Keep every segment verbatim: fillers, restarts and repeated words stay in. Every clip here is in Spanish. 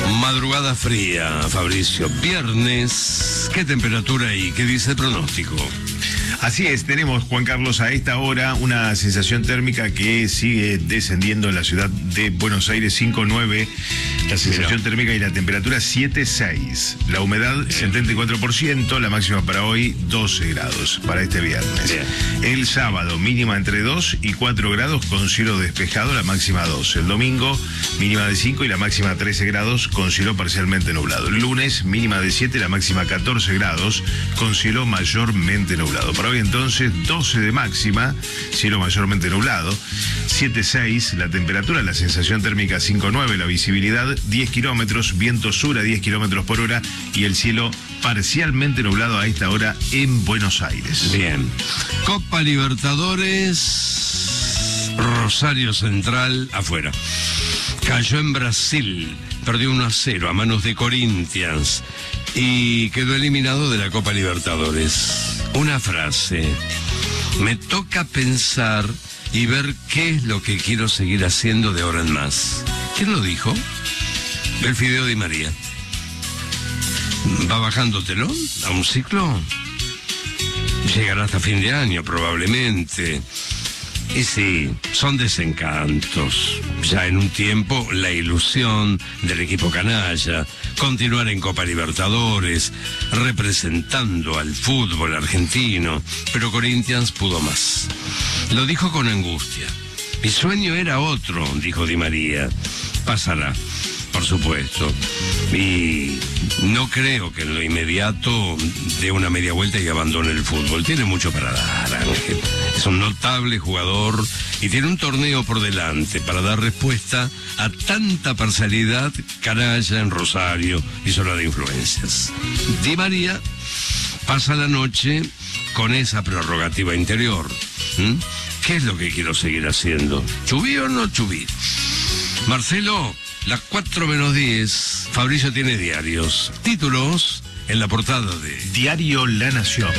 Madrugada fría, Fabricio. Viernes, ¿qué temperatura y qué dice el pronóstico? Así es, tenemos, Juan Carlos, a esta hora una sensación térmica que sigue descendiendo en la ciudad de Buenos Aires, cinco nueve, la sensación Mira. térmica y la temperatura siete seis, la humedad Bien. setenta y cuatro por ciento, la máxima para hoy doce grados, para este viernes. Bien. El sábado, mínima entre dos y cuatro grados con cielo despejado, la máxima doce. El domingo, mínima de cinco y la máxima trece grados con cielo parcialmente nublado. El lunes, mínima de siete, la máxima catorce grados con cielo mayormente nublado. Para hoy entonces doce de máxima, cielo mayormente nublado, siete seis la temperatura, la sensación térmica cinco nueve, la visibilidad diez kilómetros, viento sur a diez kilómetros por hora y el cielo parcialmente nublado a esta hora en Buenos Aires. Bien. Copa Libertadores, Rosario Central afuera. Cayó en Brasil, perdió uno a cero a manos de Corinthians y quedó eliminado de la Copa Libertadores. Una frase: me toca pensar y ver qué es lo que quiero seguir haciendo de ahora en más. ¿Quién lo dijo? El Fideo Di María. ¿Va bajando telón a un ciclo? Llegará hasta fin de año probablemente. Y sí, son desencantos. Ya en un tiempo la ilusión del equipo canalla, continuar en Copa Libertadores, representando al fútbol argentino, pero Corinthians pudo más. Lo dijo con angustia. Mi sueño era otro, dijo Di María. Pasará, por supuesto. Y no creo que en lo inmediato dé una media vuelta y abandone el fútbol. Tiene mucho para dar, Ángel. Es un notable jugador y tiene un torneo por delante para dar respuesta a tanta parcialidad canalla en Rosario y zona de influencias. Di María pasa la noche con esa prerrogativa interior. ¿Mm? ¿Qué es lo que quiero seguir haciendo? ¿Chubí o no chubí? Marcelo, las cuatro menos diez, Fabricio tiene diarios. Títulos en la portada de Diario La Nación.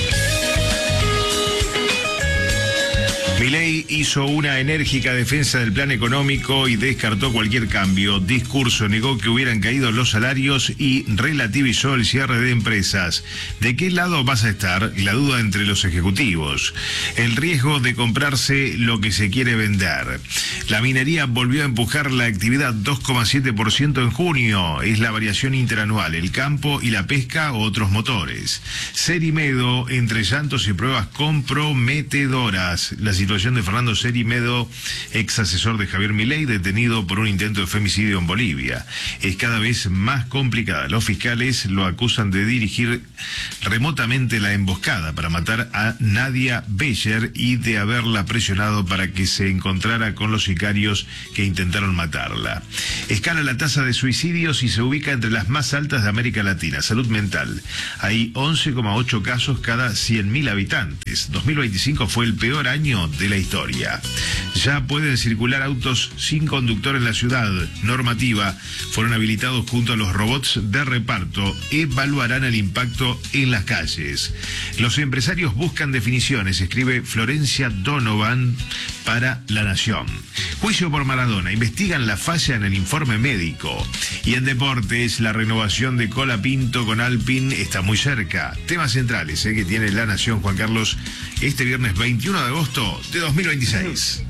Milei hizo una enérgica defensa del plan económico y descartó cualquier cambio. Discurso: negó que hubieran caído los salarios y relativizó el cierre de empresas. ¿De qué lado vas a estar? La duda entre los ejecutivos. El riesgo de comprarse lo que se quiere vender. La minería volvió a empujar la actividad dos coma siete por ciento en junio. Es la variación interanual. El campo y la pesca, otros motores. Cerimedo, entre llantos y pruebas comprometedoras. La situación de Fernando Cerimedo, ex asesor de Javier Milei, detenido por un intento de femicidio en Bolivia, es cada vez más complicada. Los fiscales lo acusan de dirigir remotamente la emboscada para matar a Nadia Becher y de haberla presionado para que se encontrara con los sicarios que intentaron matarla. Escala la tasa de suicidios y se ubica entre las más altas de América Latina. Salud mental. Hay once coma ocho casos cada cien mil habitantes. dos mil veinticinco fue el peor año de la historia. Ya pueden circular autos sin conductor en la ciudad. Normativa. Fueron habilitados junto a los robots de reparto. Evaluarán el impacto en las calles. Los empresarios buscan definiciones, escribe Florencia Donovan para La Nación. Juicio por Maradona. Investigan la falla en el informe médico. Y en deportes, la renovación de Colapinto con Alpine está muy cerca. Temas centrales eh, que tiene La Nación, Juan Carlos, este viernes veintiuno de agosto de dos mil veintiséis.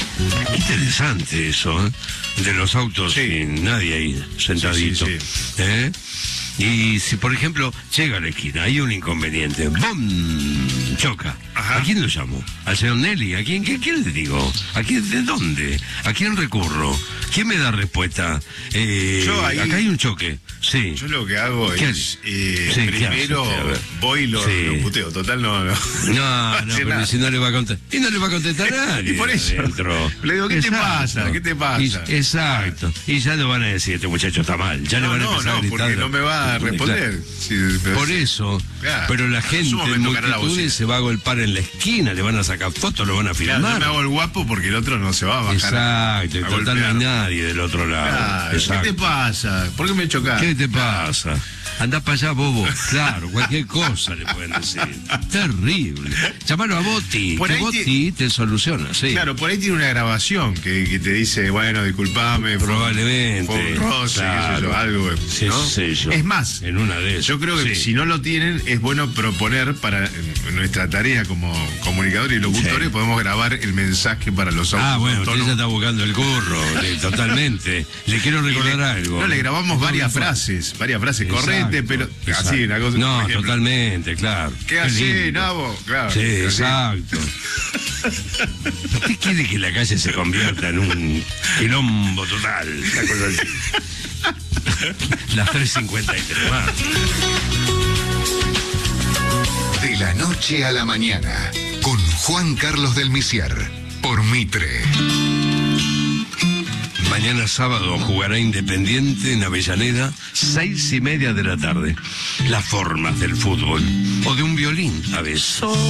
Interesante eso, ¿eh? De los autos sí. Sin nadie ahí sentadito. Sí, sí, sí. ¿Eh? Y si, por ejemplo, llega a la esquina, hay un inconveniente, ¡bum! Choca. Ajá. ¿A quién lo llamo? ¿Al señor Nelly? ¿A quién? ¿Qué, qué le digo? ¿A quién? ¿De dónde? ¿A quién recurro? ¿Quién me da respuesta? Eh, Yo ahí, acá hay un choque. Sí. Yo lo que hago es, eh, sí, primero voy y lo, sí. lo puteo. Total, no, no. No, no, pero nada. Si no le va a contestar. Y no le va a contestar a nadie. Y por eso. Adentro. Le digo, ¿qué exacto. te pasa? ¿Qué te pasa? Y, exacto. Y ya le van a decir, este muchacho está mal. Ya no, le van a empezar no, a gritar. Porque no me va a responder. Claro. Sí, por eso. Claro. Pero la gente en multitudes se va a golpar en la esquina, le van a sacar fotos, lo van a filmar. Claro, yo me hago el guapo porque el otro no se va a bajar. Exacto, y total no hay nadie del otro lado. Claro. ¿Qué te pasa? ¿Por qué me chocás? ¿Qué te pasa? Andá para allá, bobo. Claro, cualquier cosa le pueden decir. Terrible. Llámalo a Botti, Por que ahí Botti te... te soluciona, sí. Claro, por ahí tiene una grabación que, que te dice, bueno, disculpame. Probablemente. Fue un roce, Claro. qué sé yo, algo. Sí, ¿no? sé yo. Es más, En una de esas. yo creo que Sí. si no lo tienen, es bueno proponer para nuestra tarea como comunicadores y locutores, Sí. podemos grabar el mensaje para los autos. Ah, bueno, usted autónomos. ya está buscando el curro, sí, totalmente. Le quiero Y recordar le- algo. No, le grabamos varias Exacto, frases, varias frases corrientes, pero exacto. así, una cosa. No, por ejemplo, totalmente, claro. ¿Qué así, lindo. Nabo? Claro. Sí, así. exacto. ¿Usted quiere que la calle se convierta en un quilombo total? Una cosa así. Las tres cincuenta y tres más. De la noche a la mañana, con Juan Carlos del Misier, por Mitre. Mañana sábado jugará Independiente en Avellaneda, seis y media de la tarde. Las formas del fútbol, o de un violín a veces.